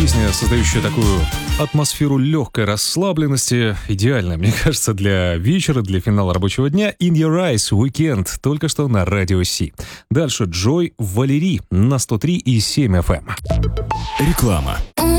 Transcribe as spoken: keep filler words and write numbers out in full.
Песня, создающая такую атмосферу легкой расслабленности, идеальная, мне кажется, для вечера, для финала рабочего дня. In Your Eyes, Weekend, только что на Радио Си. Дальше Джой Валери на сто три и семь эф эм. Реклама.